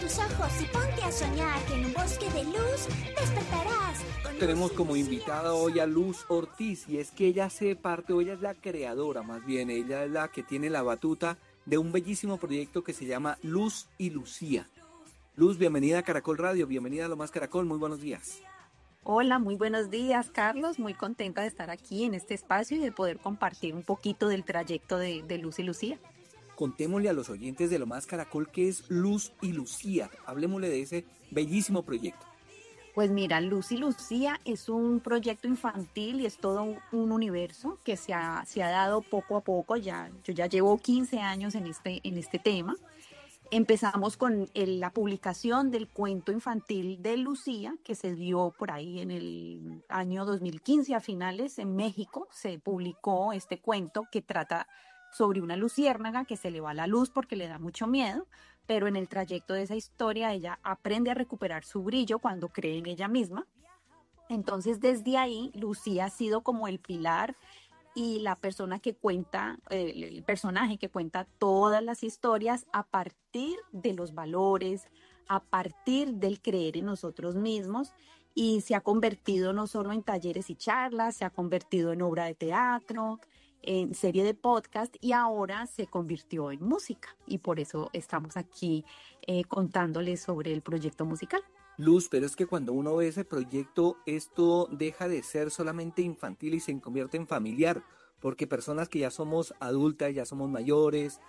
tus ojos y ponte a soñar que en un bosque de luz despertarás. Tenemos como invitada hoy a Luz Ortiz y es que ella hace parte, o ella es la creadora más bien, ella es la que tiene la batuta de un bellísimo proyecto que se llama Luz y Lucía. Luz, bienvenida a Caracol Radio, bienvenida a Lo Más Caracol, muy buenos días. Hola, muy buenos días, Carlos. Muy contenta de estar aquí en este espacio y de poder compartir un poquito del trayecto de Luz y Lucía. Contémosle a los oyentes de Lo Más Caracol qué es Luz y Lucía. Hablemosle de ese bellísimo proyecto. Pues mira, Luz y Lucía es un proyecto infantil y es todo un universo que se ha dado poco a poco. Yo ya llevo 15 años en este tema. Empezamos con la publicación del cuento infantil de Lucía, que se dio por ahí en el año 2015, a finales, en México. Se publicó este cuento que trata sobre una luciérnaga que se le va la luz porque le da mucho miedo, pero en el trayecto de esa historia ella aprende a recuperar su brillo cuando cree en ella misma. Entonces, desde ahí, Lucía ha sido como el pilar y la persona que cuenta, el personaje que cuenta todas las historias a partir de los valores, a partir del creer en nosotros mismos, y se ha convertido no solo en talleres y charlas, se ha convertido en obra de teatro, en serie de podcast, y ahora se convirtió en música, y por eso estamos aquí contándoles sobre el proyecto musical. Luz, pero es que cuando uno ve ese proyecto, esto deja de ser solamente infantil y se convierte en familiar, porque personas que ya somos adultas, ya somos mayores,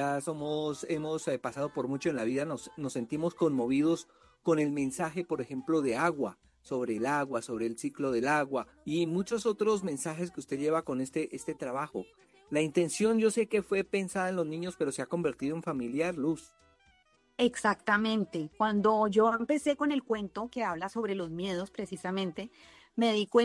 hemos pasado por mucho en la vida, nos sentimos conmovidos con el mensaje, por ejemplo, de agua, sobre el agua, sobre el ciclo del agua y muchos otros mensajes que usted lleva con este trabajo. La intención yo sé que fue pensada en los niños, pero se ha convertido en familiar, Luz. Exactamente. Cuando yo empecé con el cuento que habla sobre los miedos, precisamente, me di cuenta